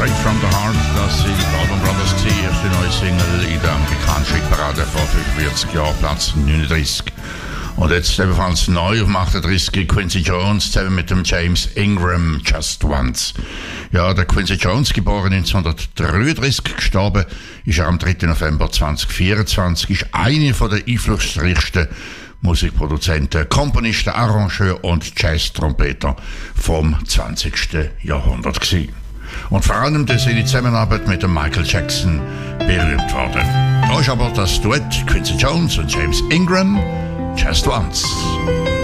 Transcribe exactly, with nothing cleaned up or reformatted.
Straight from the Heart, das sind die Baldwin Brothers, die erste neue Single in der amerikanischen Hitparade vor fünfundvierzig Jahren, Platz neununddreißig. Und jetzt ebenfalls neu auf dem achtunddreißig Quincy Jones zusammen mit dem James Ingram, Just Once. Ja, der Quincy Jones, geboren neunzehnhundertdreiunddreißig, gestorben ist er am dritten November zweitausendvierundzwanzig, ist eine von der einflussreichsten Musikproduzenten, Komponisten, Arrangeur und Jazz-Trompeter vom zwanzigsten Jahrhundert gewesen. Und vor allem durch seine Zusammenarbeit mit dem Michael Jackson berühmt worden. Da ist aber das Duett Quincy Jones und James Ingram, Just Once.